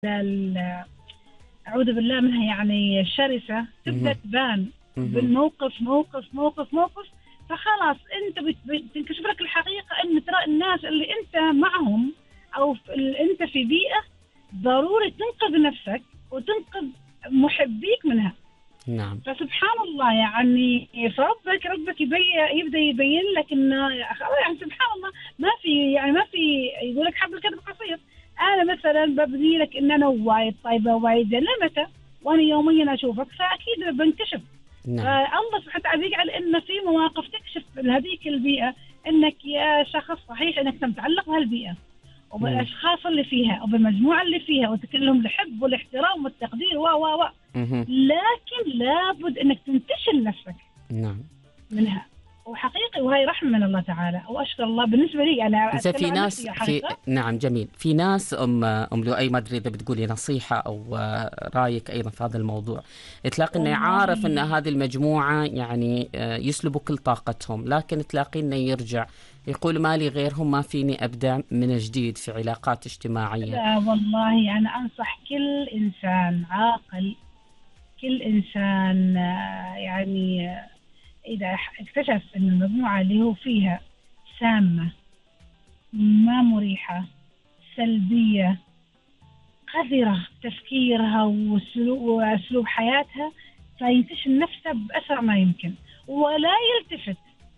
أعوذ بالله منها يعني الشرسة تبدأ تبان بالموقف، موقف، فخلاص أنت بتنكشف لك الحقيقة أن ترى الناس اللي أنت معهم أو أنت في بيئة ضروري تنقذ نفسك وتنقذ محبيك منها. نعم. فسبحان الله يعني ربك يبدأ يبين لك إنه يعني سبحان الله ما في يقول لك حبل كذب قصير. أنا مثلا ببني لك إن أنا وايد طيبة وايد زينة متى وأنا يوميا أشوفك فأكيد بنكشف. نعم. فالله سبحانه وتعالى يجعل إن في مواقف تكشف هذيك البيئة إنك يا شخص صحيح إنك متعلق بهالبيئة وبالأشخاص اللي فيها وبالمجموعة اللي فيها وتكلهم الحب والاحترام والتقدير لكن لابد إنك تنتشل نفسك. نعم. منها وحقيقي وهي رحمة من الله تعالى وأشكر الله. بالنسبة لي أنا في ناس نعم جميل. في ناس أم لؤي ما أدري إذا بتقولي نصيحة أو رأيك أيضا في هذا الموضوع. تلاقي إنه عارف إن هذه المجموعة يعني يسلبوا كل طاقتهم، لكن تلاقي إنه يرجع يقول مالي غيرهم، ما فيني أبدأ من جديد في علاقات اجتماعية. لا والله أنا أنصح كل إنسان عاقل، كل إنسان يعني إذا اكتشف أن المجموعة اللي هو فيها سامة ما مريحة سلبية قذرة تفكيرها وأسلوب حياتها فينتشل نفسه بأسرع ما يمكن ولا يلتفت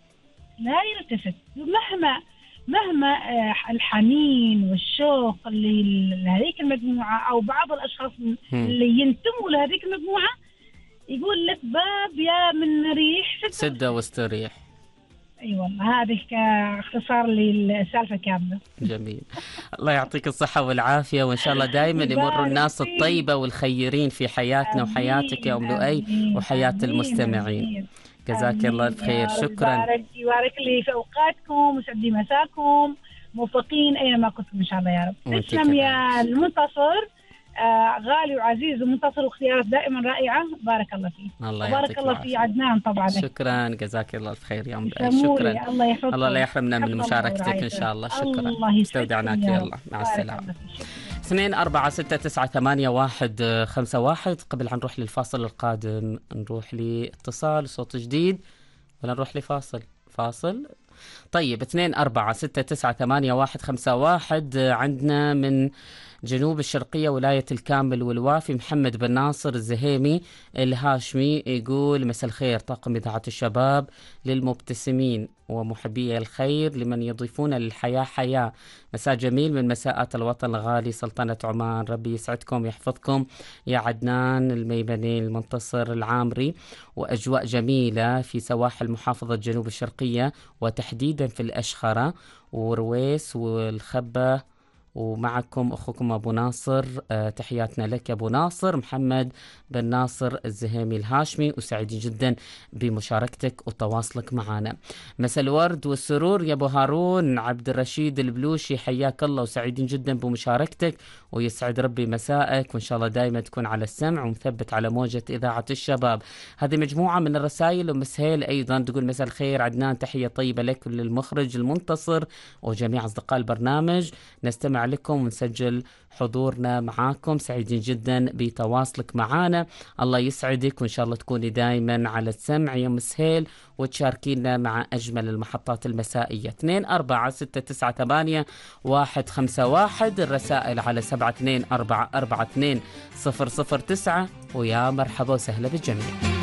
مهما الحنين والشوق اللي لهذيك المجموعة أو بعض الأشخاص اللي ينتموا لهذيك المجموعة يقول لك باب يا من ريح سدة واستريح. أي والله هذه كاختصار للسالفة كاملة. جميل. الله يعطيك الصحة والعافية، وإن شاء الله دائما يمر الناس الطيبة والخيرين في حياتنا وحياتك يا أم لؤي وحياة المستمعين. جزاك الله الخير. شكرا. يبارك لي في أوقاتكم وسعد مساكم موفقين أينما كنتم إن شاء الله يا رب. تسلم يا المنتصر، غالي وعزيز ومنتصر واختيارات دائما رائعة. بارك الله فيك. بارك الله في عدنان طبعا. شكرا جزاك الله الخير يا أم لؤي. شكرا. الله يحفظك. الله لا يحرمنا من مشاركتك إن شاء الله. شكرا. استودعناك يا الله. مع السلامة. 2469151. قبل عن نروح للفاصل القادم نروح لاتصال صوت جديد ولا نروح لفاصل؟ طيب 2469151. عندنا من جنوب الشرقية ولاية الكامل والوافي محمد بن ناصر الزهيمي الهاشمي، يقول مساء الخير طاقم إذاعة الشباب للمبتسمين ومحبي الخير لمن يضيفون للحياة حياة. مساء جميل من مساءات الوطن الغالي سلطنة عمان. ربي يسعدكم يحفظكم يا عدنان الميمني المنتصر العامري. وأجواء جميلة في سواحل محافظة جنوب الشرقية وتحديدا في الأشخرة ورويس والخبة. ومعكم أخوكم أبو ناصر. تحياتنا لك يا أبو ناصر. محمد بن ناصر الزهيمي الهاشمي، وسعيدين جدا بمشاركتك وتواصلك معنا. مساء الورد والسرور يا أبو هارون عبد الرشيد البلوشي، حياك الله وسعيدين جدا بمشاركتك ويسعد ربي مسائك، وإن شاء الله دائما تكون على السمع ومثبت على موجة إذاعة الشباب. هذه مجموعة من الرسائل. ومسهيل أيضا تقول مساء الخير عدنان، تحية طيبة لك وللمخرج المنتصر وجميع أصدقاء البرنامج. نستمع لكم ونسجل حضورنا معاكم، سعيدين جدا بتواصلك معنا. الله يسعدك وإن شاء الله تكوني دائما على السمع يا مسهيل وتشاركينا مع أجمل المحطات المسائية. 2469151. الرسائل على 72442009. ويا مرحبا وسهلا بالجميع.